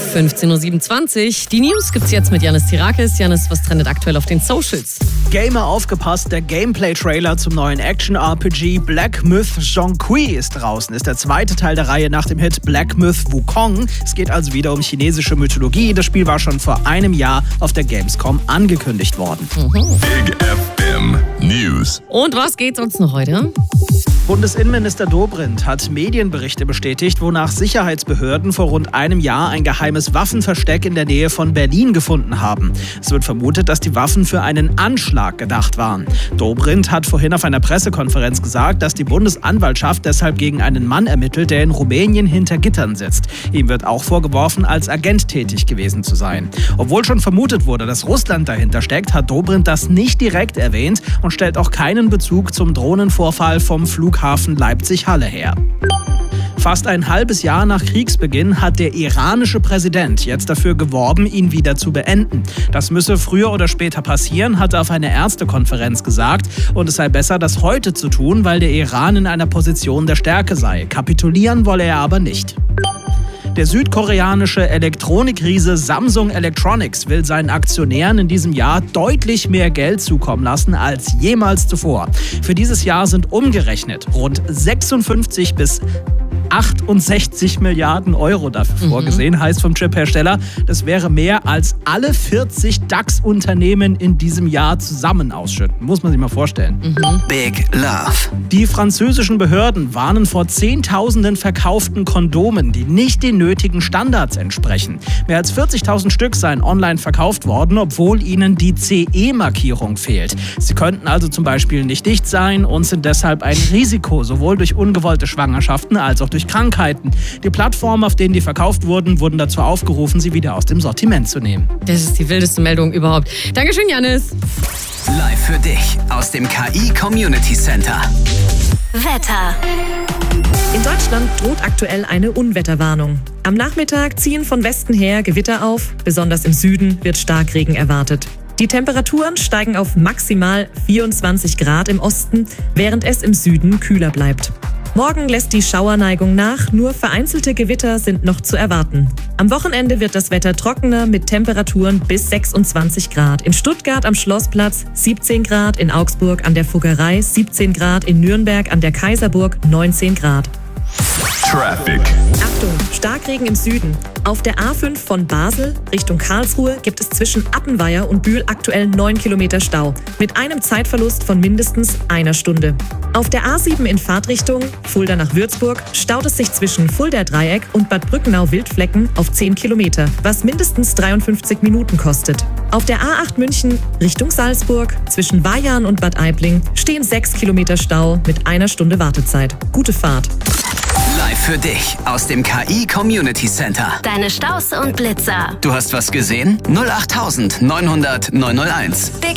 15.27 Uhr. Die News gibt's jetzt mit Janis Tirakis. Janis, was trendet aktuell auf den Socials? Gamer aufgepasst, der Gameplay-Trailer zum neuen Action-RPG Black Myth: Zhongqi ist draußen. Ist der zweite Teil der Reihe nach dem Hit Black Myth: Wukong. Es geht also wieder um chinesische Mythologie. Das Spiel war schon vor einem Jahr auf der Gamescom angekündigt worden. Big FM News. Und was geht's uns noch heute? Bundesinnenminister Dobrindt hat Medienberichte bestätigt, wonach Sicherheitsbehörden vor rund einem Jahr ein geheimes Waffenversteck in der Nähe von Berlin gefunden haben. Es wird vermutet, dass die Waffen für einen Anschlag gedacht waren. Dobrindt hat vorhin auf einer Pressekonferenz gesagt, dass die Bundesanwaltschaft deshalb gegen einen Mann ermittelt, der in Rumänien hinter Gittern sitzt. Ihm wird auch vorgeworfen, als Agent tätig gewesen zu sein. Obwohl schon vermutet wurde, dass Russland dahinter steckt, hat Dobrindt das nicht direkt erwähnt und stellt auch keinen Bezug zum Drohnenvorfall vom Flughafen Leipzig-Halle her. Fast ein halbes Jahr nach Kriegsbeginn hat der iranische Präsident jetzt dafür geworben, ihn wieder zu beenden. Das müsse früher oder später passieren, hat er auf einer Ärztekonferenz gesagt. Und es sei besser, das heute zu tun, weil der Iran in einer Position der Stärke sei. Kapitulieren wolle er aber nicht. Der südkoreanische Elektronikriese Samsung Electronics will seinen Aktionären in diesem Jahr deutlich mehr Geld zukommen lassen als jemals zuvor. Für dieses Jahr sind umgerechnet rund 56 bis 68 Milliarden Euro dafür vorgesehen, heißt vom Chiphersteller, das wäre mehr als alle 40 DAX-Unternehmen in diesem Jahr zusammen ausschütten. Muss man sich mal vorstellen. Big Love. Die französischen Behörden warnen vor Zehntausenden verkauften Kondomen, die nicht den nötigen Standards entsprechen. Mehr als 40.000 Stück seien online verkauft worden, obwohl ihnen die CE-Markierung fehlt. Sie könnten also zum Beispiel nicht dicht sein und sind deshalb ein Risiko, sowohl durch ungewollte Schwangerschaften als auch durch Krankheiten. Die Plattformen, auf denen die verkauft wurden, wurden dazu aufgerufen, sie wieder aus dem Sortiment zu nehmen. Das ist die wildeste Meldung überhaupt. Dankeschön, Janis. Live für dich aus dem KI Community Center. Wetter. In Deutschland droht aktuell eine Unwetterwarnung. Am Nachmittag ziehen von Westen her Gewitter auf. Besonders im Süden wird Starkregen erwartet. Die Temperaturen steigen auf maximal 24 Grad im Osten, während es im Süden kühler bleibt. Morgen lässt die Schauerneigung nach, nur vereinzelte Gewitter sind noch zu erwarten. Am Wochenende wird das Wetter trockener mit Temperaturen bis 26 Grad. In Stuttgart am Schlossplatz 17 Grad, in Augsburg an der Fuggerei 17 Grad, in Nürnberg an der Kaiserburg 19 Grad. Traffic. Achtung, Starkregen im Süden. Auf der A5 von Basel Richtung Karlsruhe gibt es zwischen Appenweier und Bühl aktuell 9 Kilometer Stau, mit einem Zeitverlust von mindestens einer Stunde. Auf der A7 in Fahrtrichtung Fulda nach Würzburg staut es sich zwischen Fulda-Dreieck und Bad Brückenau-Wildflecken auf 10 Kilometer, was mindestens 53 Minuten kostet. Auf der A8 München Richtung Salzburg zwischen Weyarn und Bad Aibling stehen 6 Kilometer Stau mit einer Stunde Wartezeit. Gute Fahrt. Live für dich aus dem KI Community Center. Deine Staus und Blitzer. Du hast was gesehen? 08900 901. Big